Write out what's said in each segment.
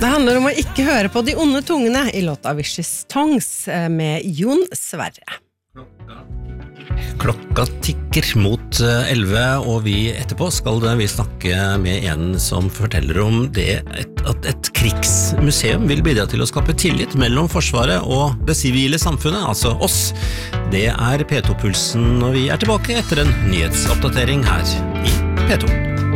Det handler om å ikke høre på de onde tungene I låta Vicious Tongues med Jon Sverre. Klokka tikker mot 11, og vi etterpå skal vi snakke med en som forteller om det at et krigsmuseum vil bidra til å skape tillit mellom Forsvaret og det sivile samfunnet, altså oss. Det P2-pulsen, og vi tilbake etter en nyhetsoppdatering her I P2.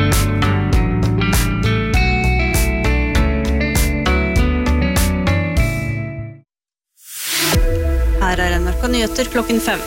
Her NRK Nyheter klokken 5.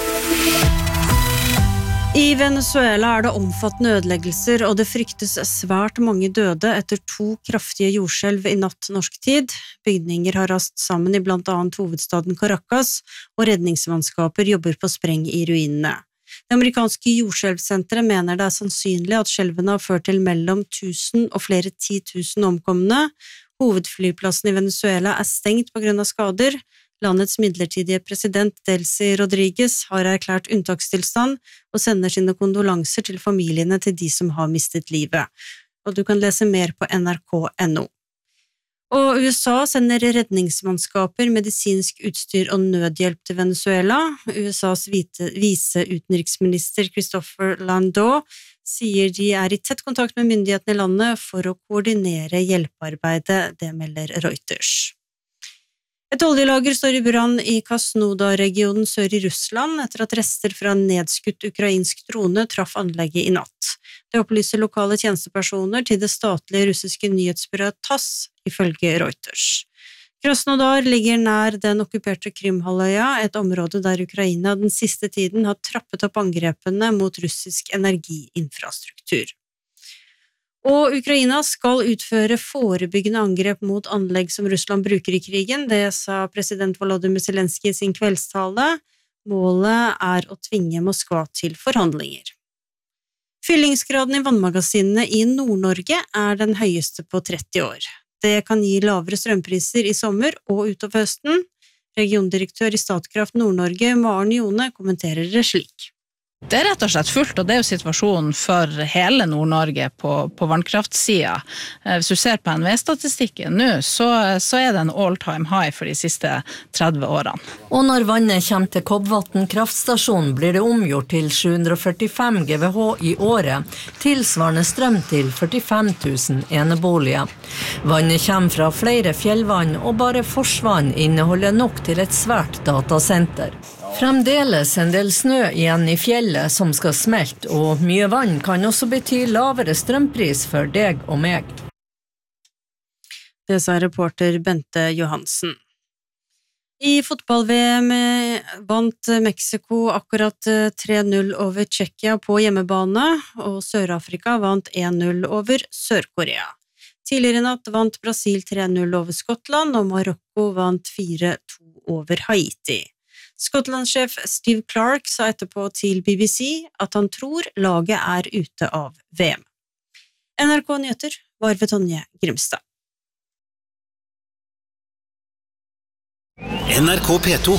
I Venezuela det omfattende ødeleggelser, og det fryktes svært mange døde etter 2 kraftige jordskjelv I natt norsk tid. Bygninger har rast sammen I blant annet hovedstaden Caracas, og redningsmannskaper jobber på spreng I ruinene. Det amerikanske jordskjelvsenteret mener det sannsynlig at skjelvene har ført til mellom 1000 og flere 10 000 omkomne. Hovedflyplassen I Venezuela stengt på grunn av skader. Landets midlertidige president Delcy Rodriguez har erklært unntakstilstand og sender sine kondolanser til familiene til de som har mistet livet. Og du kan lese mer på nrk.no. Og USA sender redningsmannskaper, medisinsk utstyr og nødhjelp til Venezuela. USAs viseutenriksminister Christopher Landau sier de I tett kontakt med myndighetene I landet for å koordinere hjelpearbeidet, det melder Reuters. Et oljelager står I brann I Krasnodar-regionen sør I Russland etter at rester fra en nedskutt ukrainsk drone traff anlegget I natt. Det opplyser lokale tjenestepersoner til det statlige russiske nyhetsbyrået TASS, ifølge Reuters. Krasnodar ligger nær den okkuperte Krimhalvøya, et område der Ukraina den siste tiden har trappet opp angrepene mot russisk energiinfrastruktur. Og Ukraina skal utføre forebyggende angrep mot anlegg som Russland bruker I krigen, det sa president Volodymyr Zelenskyj I sin kveldstale. Målet å tvinge Moskva til forhandlinger. Fyllingsgraden I vannmagasinene I Nord-Norge den høyeste på 30 år. Det kan gi lavere strømpriser I sommer og utover høsten. Regiondirektør I Statkraft Nord-Norge, Maren Jone, kommenterer det slik. Det rett og slett fullt, og det jo situasjonen for hele Nord-Norge på vannkraftsida. Hvis du ser på NVE-statistikken nå, så det en all-time high for de siste 30 årene. Og når vannet kommer til Kobbvatn kraftstasjon, blir det omgjort til 745 GWh I året, tilsvarende strøm til 45 000 eneboliger. Vannet kommer fra flere fjellvann, og bare Forsvann inneholder nok til et svært datasenter. Fremdeles en del snø igjen I fjellet som skal smelte, og mye vann kan også bety lavere strømpris for deg og meg. Det sa reporter Bente Johansen. I fotball-VM vant Mexico akkurat 3-0 over Tsjekkia på hjemmebane, og Sør-Afrika vant 1-0 over Sør-Korea. Tidligere I natt vant Brasil 3-0 over Skottland, og Marokko vant 4-2 over Haiti. Skottlandssjef Steve Clark sa etterpå til BBC at han tror laget ute av VM. NRK Nyheter var ved Tonje Grimstad. NRK P2.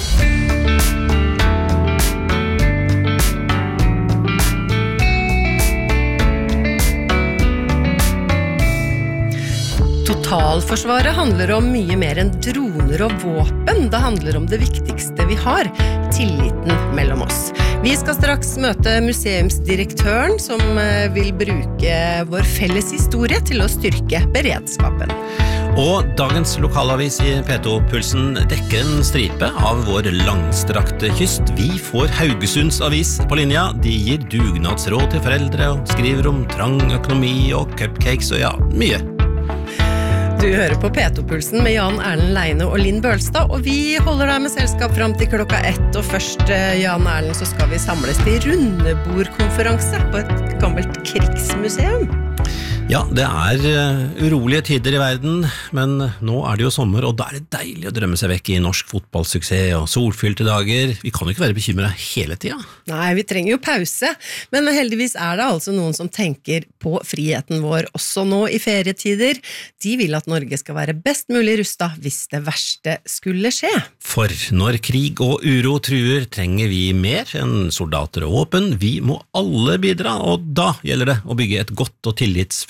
Totalforsvaret handler om mye mer enn droner og våpen. Det handler om det viktigste vi har, tilliten mellom oss. Vi skal straks møte museumsdirektøren som vil bruke vår felles historie til å styrke beredskapen. Og dagens lokalavis I P2-pulsen dekker en stripe av vår langstrakte kyst. Vi får Haugesunds avis på linja. De gir dugnadsråd til foreldre og skriver om trang økonomi og cupcakes og mye. Du hører på P2-pulsen med Jan Erlend Leine og Linn Bølstad, og vi holder deg med selskap frem til klokka 1, og først, Jan Erlend, så skal vi samles til rundebordkonferanse på et gammelt krigsmuseum. Ja, det urolige tider I verden, men nå det jo sommer, og da det deilig å drømme seg vekk I norsk fotballsuksess og solfylte dager. Vi kan jo ikke være bekymret hele tiden. Nei, vi trenger jo pause, men heldigvis det altså noen som tenker på friheten vår også nå I ferietider. De vil at Norge skal være best mulig rustet hvis det verste skulle skje. For når krig og uro truer, trenger vi mer enn soldater og våpen. Vi må alle bidra, og da gjelder det å bygge et godt og tillitsfullt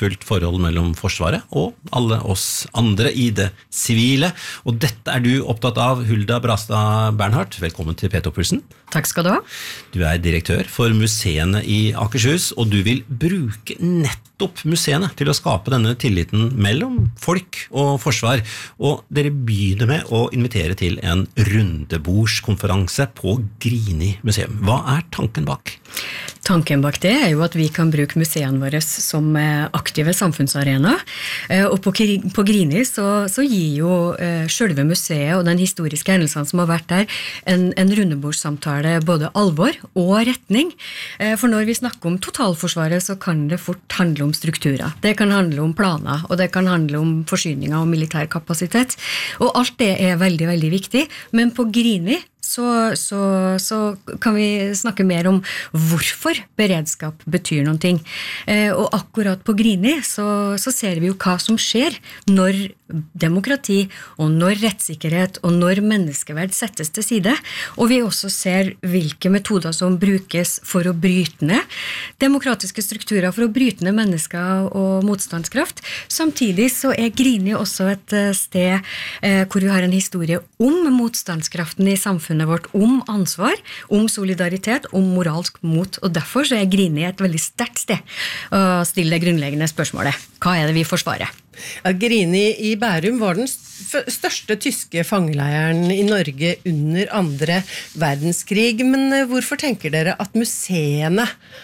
tillitsfullt forhold mellom Forsvaret og alle oss andre i det sivile. Og dette du opptatt av, Hulda Brastad Bernhardt. Velkommen til P2-pulsen. Takk skal du ha. Du direktør for museene i Akershus, og du vil bruke nettopp museene til å skape denne tilliten mellom folk og forsvar. Og dere begynner med å invitere til en rundebordskonferanse på Grini museum. Hva tanken bak? Tanken bak det jo at vi kan bruke museene våre som aktive samfunnsarena. Og på Grini så gir jo selve museet og den historiske hendelsene som har vært der en rundebordssamtale både alvor og retning. For når vi snakker om totalforsvaret så kan det fort handle om strukturer. Det kan handle om planer, og det kan handle om forsyninger og militær kapasitet. Og alt det veldig, veldig viktig. Men på Grini så kan vi snakke mer om hvorfor beredskap betyr noen ting. Og akkurat på Grini så ser vi jo hva som skjer når demokrati og når rettssikkerhet og når menneskeverd settes til side. Og vi også ser hvilke metoder som brukes for å bryte ned demokratiske strukturer, for å bryte ned mennesker og motstandskraft. Samtidig så Grini også et sted hvor vi har en historie om motstandskraften i samfunnet vårt, om ansvar, om solidaritet, om moralsk mot, og derfor så Grini et veldig sterkt sted å stille det grunnleggende spørsmålet. Hva det vi forsvarer? Ja, Grini i Bærum var den største tyske fangeleiren i Norge under andre verdenskrig, men hvorfor tenker dere at museene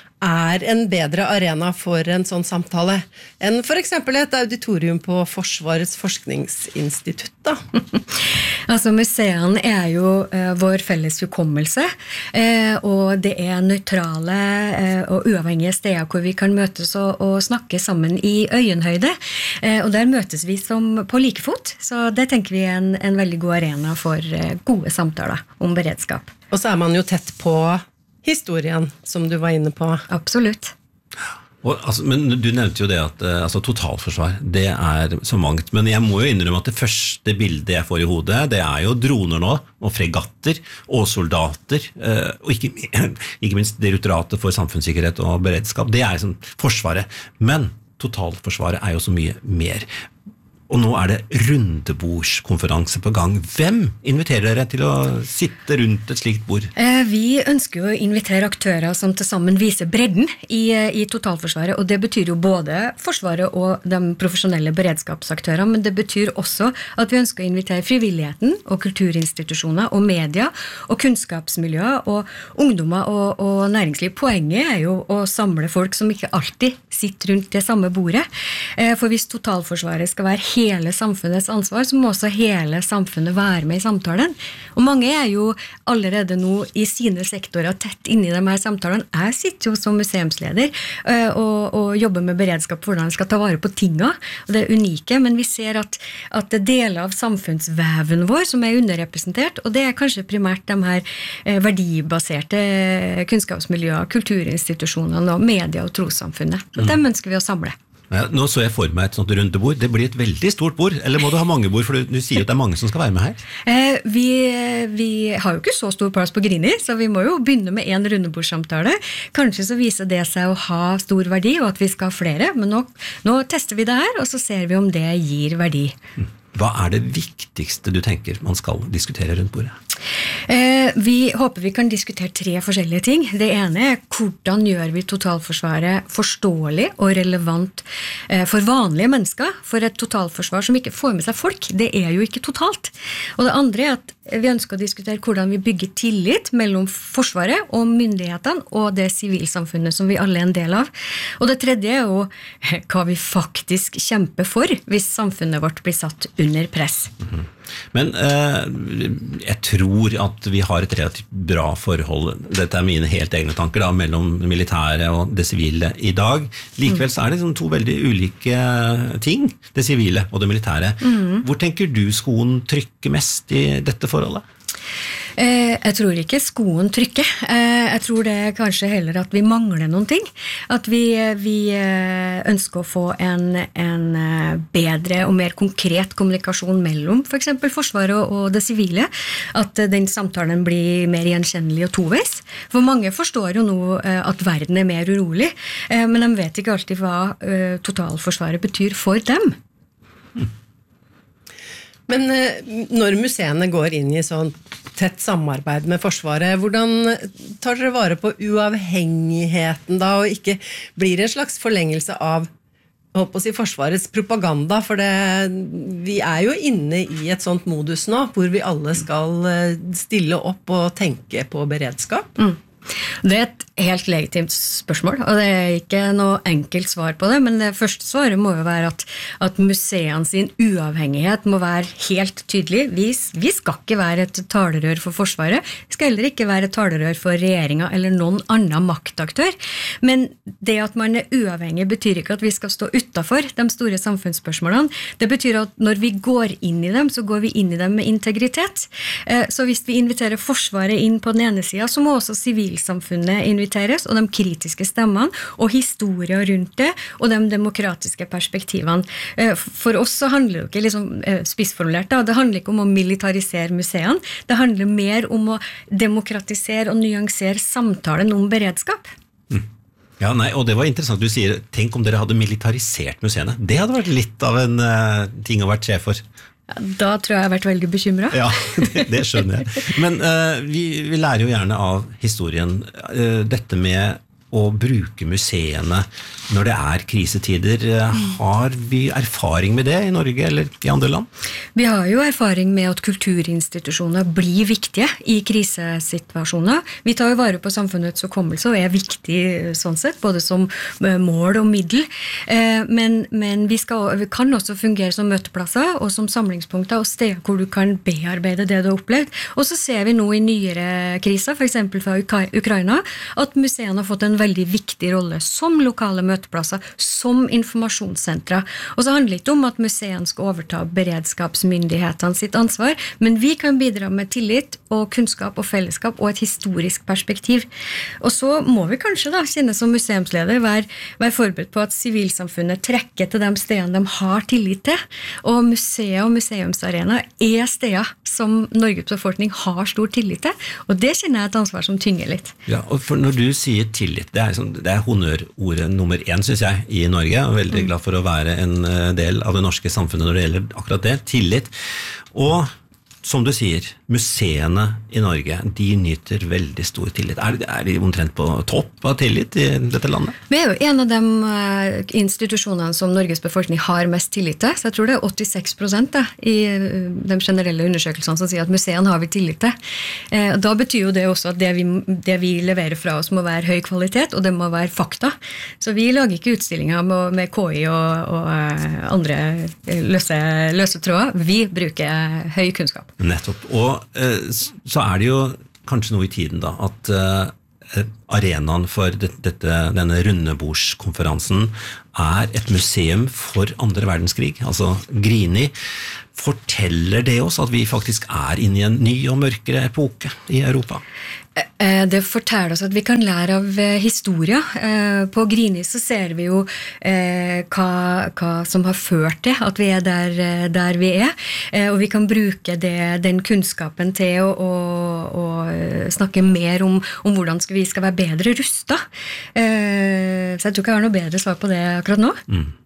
en bedre arena for en sånn samtale enn for eksempel et auditorium på Forsvarets forskningsinstitutt da? Altså museene jo vår felles hukommelse, og det nøytrale og uavhengige steder hvor vi kan møtes og snakke sammen i øyenhøyde, og der møtes vi som på likefot, så det tenker vi en veldig god arena for gode samtaler om beredskap. Og så man jo tett på historien, som du var inne på. Absolutt. Men du nevnte jo det at totalforsvar, det så mangt, men jeg må jo innrømme at det første bildet jeg får i hodet, det jo droner nå, og fregatter, og soldater, og ikke minst Direktoratet for samfunnssikkerhet og beredskap, det sånn forsvaret, men totalforsvaret jo så mye mer. Og nå det rundebordskonferanse på gang. Hvem inviterer dere til å sitte rundt et slikt bord? Vi ønsker jo å invitere aktører som til sammen viser bredden i totalforsvaret, og det betyr jo både Forsvaret og de profesjonelle beredskapsaktørene, men det betyr også at vi ønsker å invitere frivilligheten og kulturinstitusjoner og media og kunnskapsmiljøer og ungdommer og næringsliv. Poenget jo å samle folk som ikke alltid sitter rundt det samme bordet, for hvis totalforsvaret skal være hele samfunnets ansvar, så må også hele samfunnet være med i samtalen. Og mange jo allerede nå i sine sektorer tett inne i de her samtalene. Jeg sitter jo som museumsleder og jobber med beredskap for hvordan jeg skal ta vare på tingene, og det unike, men vi ser at det deler av samfunnsveven vår som underrepresentert, og det kanskje primært de her verdibaserte kunnskapsmiljøer, kulturinstitusjonene og media og trossamfunnet. Og dem ønsker vi å samle. Ja, nå så jeg for meg et sånt rundebord. Det blir et veldig stort bord, eller må du ha mange bord, for du sier at det mange som skal være med her? Vi har jo ikke så stor plass på Grini, så vi må jo begynne med en rundebordssamtale. Kanskje så viser det seg å ha stor verdi, og at vi skal ha flere, men nå tester vi det her, og så ser vi om det gir verdi. Hva det viktigste du tenker man skal diskutere rundt bordet? Vi håper vi kan diskutere 3 forskjellige ting. Det ene hvordan gjør vi totalforsvaret forståelig og relevant for vanlige mennesker, for et totalforsvar som ikke får med seg folk. Det jo ikke totalt. Og det andre at vi ønsker å diskutere hvordan vi bygger tillit mellom Forsvaret og myndighetene og det sivilsamfunnet som vi alle en del av. Og det tredje jo hva vi faktisk kjemper for hvis samfunnet vårt blir satt under press. Men jeg tror at vi har et relativt bra forhold, dette mine helt egne tanker da, mellom militære og det sivile i dag. Likevel så det liksom 2 veldig ulike ting, det sivile og det militære. Hvor tenker du skoen trykker mest i dette forholdet? Jeg tror ikke skoen trykker. Jeg tror det kanskje heller at vi mangler noen ting. At vi ønsker å få en bedre og mer konkret kommunikasjon mellom for eksempel Forsvaret og det sivile. At den samtalen blir mer gjenkjennelig og toveis. For mange forstår jo nå at verden mer urolig, men de vet ikke alltid hva totalforsvaret betyr for dem. Men når museene går inn i sånn tett samarbeid med Forsvaret, hvordan tar dere vare på uavhengigheten da, og ikke blir en slags forlengelse av Forsvarets propaganda, for vi jo inne i et sånt modus nå, hvor vi alle skal stille opp og tenke på beredskap? Det et helt legitimt spørsmål, og det ikke noe enkelt svar på det, men det første svaret må jo være at museene sin uavhengighet må være helt tydelig. Vi skal ikke være et talerør for Forsvaret, vi skal heller ikke være et talerør for regjeringen eller noen annen maktaktør, men det at man uavhengig betyr ikke at vi skal stå utenfor de store samfunnsspørsmålene. Det betyr at når vi går inn i dem, så går vi inn i dem med integritet. Så hvis vi inviterer Forsvaret inn på den ene siden, så må også sivilsamfunnet inviteres, og de kritiske stemmene, og historier rundt det, og de demokratiske perspektivene. For oss så handler det ikke liksom spissformulert, det handler ikke om å militarisere museene, det handler mer om å demokratisere og nyansere samtalen om beredskap. Ja, nei, og det var interessant du sier, tenk om dere hadde militarisert museene. Det hadde vært litt av en ting å være sjef for. Da tror jeg har vært veldig bekymret. Ja, det skjønner jeg. Men vi lærer jo gjerne av historien dette med å bruke museene når det krisetider. Har vi erfaring med det i Norge eller i andre land? Vi har jo erfaring med at kulturinstitusjoner blir viktige i krisesituasjoner. Vi tar jo vare på samfunnets hukommelse og viktig sånn sett, både som mål og middel. Men vi kan også fungere som møteplasser og som samlingspunkter og steder hvor du kan bearbeide det du har opplevd. Og så ser vi nå i nyere kriser, for eksempel fra Ukraina, at museene har fått en veldig viktig rolle som lokale møteplasser, som informasjonssentre. Og så handler det ikke om at museene skal overta beredskapsmyndighetene sitt ansvar, men vi kan bidra med tillit og kunnskap og fellesskap og et historisk perspektiv. Og så må vi kanskje da, kjenne som museumsleder, være forberedt på at sivilsamfunnet trekker til de stedene de har tillit til. Og museer og museumsarena steder som Norges befolkning har stor tillit til, og det kjenner jeg et ansvar som tynger litt. Ja, og for når du sier tillit, det honnørordet nummer 1, synes jeg, i Norge. Jeg er veldig glad for å være en del av det norske samfunnet når det gjelder akkurat det, tillit. Og som du sier, museene i Norge, de nyter veldig stor tillit. De omtrent på topp av tillit i dette landet? Vi jo en av de institusjonene som Norges befolkning har mest tillit til, så jeg tror det 86% i de generelle undersøkelsene som sier at museene har vi tillit til. Da betyr jo det også at det vi leverer fra oss må være høy kvalitet, og det må være fakta. Så vi lager ikke utstillinger med KI og andre løse tråder. Vi bruker høy kunnskap. Nettopp, og så det jo kanskje noe i tiden da, at arenaen for denne rundebordskonferansen et museum for andre verdenskrig, altså Grini. Forteller det oss at vi faktisk inne i en ny og mørkere epoke i Europa? Det forteller oss at vi kan lære av historia. På Grini så ser vi jo hva som har ført til at vi der vi og vi kan bruke den kunnskapen til å snakke mer om hvordan vi skal være bedre rustet. Så jeg tror ikke jeg har noe bedre svar på det akkurat nå.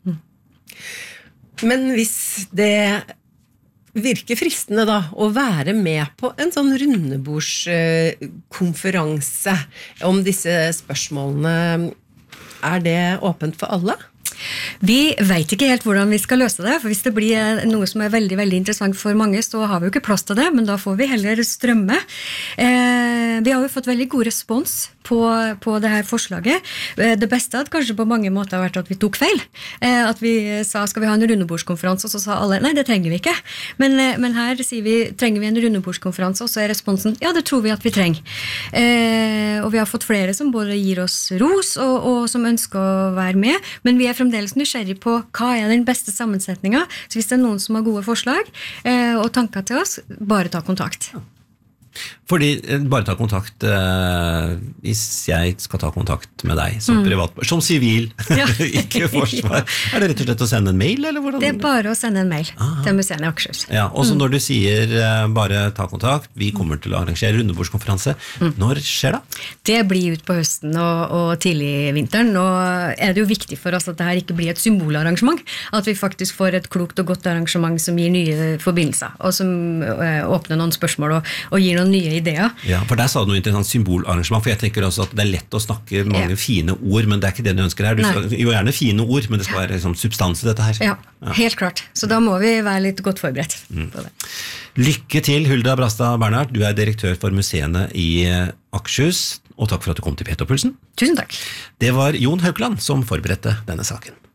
Men hvis det virker fristende da, å være med på en sånn rundebordskonferanse om disse spørsmålene. Det åpent for alle? Vi vet ikke helt hvordan vi skal løse det, for hvis det blir noe som veldig, veldig interessant for mange, så har vi jo ikke plass til det, men da får vi heller strømme. Vi har jo fått veldig god respons på det her forslaget. Det beste hadde kanskje på mange måter vært at vi tok feil. At vi sa, skal vi ha en rundebordskonferanse, og så sa alle, nei, det trenger vi ikke. Men her sier vi, trenger vi en rundebordskonferanse, og så responsen, ja, det tror vi at vi trenger. Og vi har fått flere som både gir oss ros, og som ønsker å være med, men vi fremdeles nysgjerrig på hva den beste sammensetningen. Så hvis det noen som har gode forslag og tanker til oss, bare ta kontakt. Fordi bare ta kontakt hvis jeg skal ta kontakt med deg som privat, som sivil, ikke forsvar. Det rett og slett å sende en mail, eller hvordan? Det bare å sende en mail til museet i Akershus. Ja, og så når du sier bare ta kontakt, vi kommer til å arrangere rundebordskonferanse, når skjer det? Det blir ut på høsten og tidlig i vinteren. Nå det jo viktig for oss at dette ikke blir et symbolarrangement, at vi faktisk får et klokt og godt arrangement som gir nye forbindelser, og som åpner noen spørsmål og gir noen nye ideer. Ja, for der sa du noe interessant symbolarrangement, for jeg tenker også at det lett å snakke mange fine ord, men det ikke det du ønsker her. Du skal jo gjerne fine ord, men det skal være liksom, substans i dette her. Ja, helt klart. Så da må vi være litt godt forberedt på det. Lykke til, Hulda Brastad Bernhardt. Du direktør for museene i Akershus, og takk for at du kom til P2-pulsen. Tusen takk. Det var Jon Haukeland som forberedte denne saken.